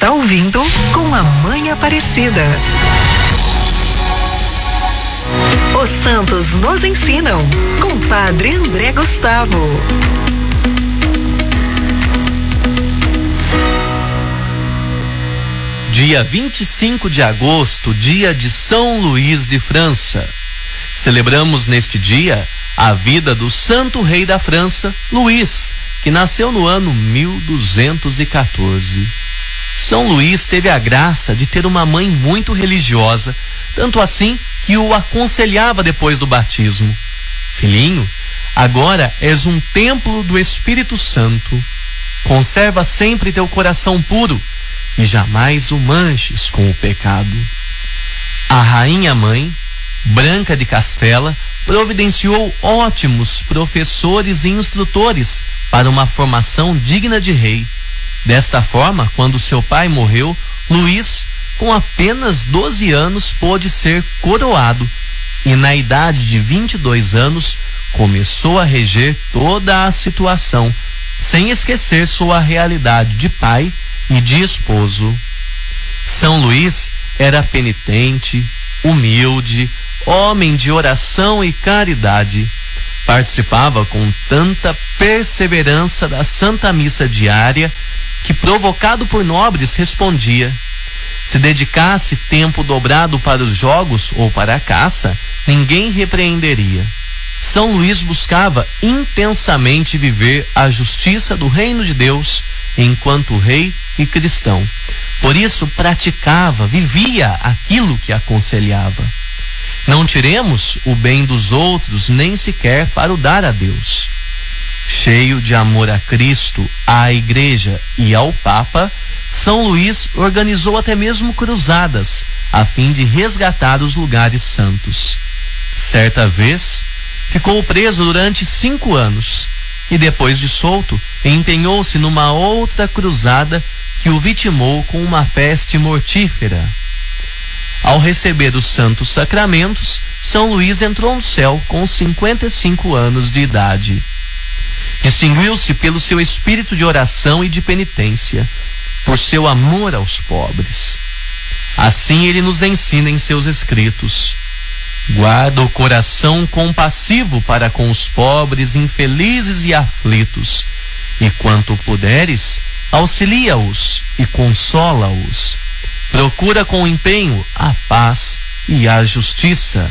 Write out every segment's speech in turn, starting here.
está ouvindo Com a Mãe Aparecida. Os santos nos ensinam, com Padre André Gustavo. Dia 25 de agosto, dia de São Luís de França. Celebramos neste dia a vida do santo rei da França, Luís, que nasceu no ano 1214. São Luís teve a graça de ter uma mãe muito religiosa, tanto assim que o aconselhava depois do batismo: filhinho, agora és um templo do Espírito Santo. Conserva sempre teu coração puro e jamais o manches com o pecado. A rainha mãe, Branca de Castela, providenciou ótimos professores e instrutores para uma formação digna de rei. Desta forma, quando seu pai morreu, Luís, com apenas 12 anos, pôde ser coroado e, na idade de 22 anos, começou a reger toda a situação, sem esquecer sua realidade de pai e de esposo. São Luís era penitente, humilde, homem de oração e caridade. Participava com tanta perseverança da Santa Missa diária que, provocado por nobres, respondia. Se dedicasse tempo dobrado para os jogos ou para a caça, ninguém repreenderia. São Luís buscava intensamente viver a justiça do reino de Deus enquanto rei e cristão. Por isso praticava, vivia aquilo que aconselhava. Não tiremos o bem dos outros nem sequer para o dar a Deus. Cheio de amor a Cristo, à Igreja e ao Papa, São Luís organizou até mesmo cruzadas a fim de resgatar os lugares santos. Certa vez, ficou preso durante 5 anos e, depois de solto, empenhou-se numa outra cruzada que o vitimou com uma peste mortífera. Ao receber os santos sacramentos, São Luís entrou no céu com 55 anos de idade. Distinguiu-se pelo seu espírito de oração e de penitência, por seu amor aos pobres. Assim ele nos ensina em seus escritos: guarda o coração compassivo para com os pobres, infelizes e aflitos, e quanto puderes, auxilia-os e consola-os. Procura com empenho a paz e a justiça.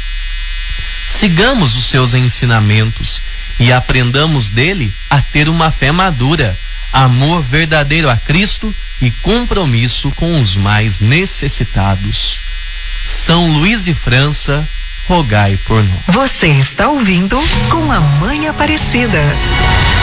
Sigamos os seus ensinamentos e aprendamos dele a ter uma fé madura, amor verdadeiro a Cristo e compromisso com os mais necessitados. São Luís de França, rogai por nós. Você está ouvindo Com a Mãe Aparecida.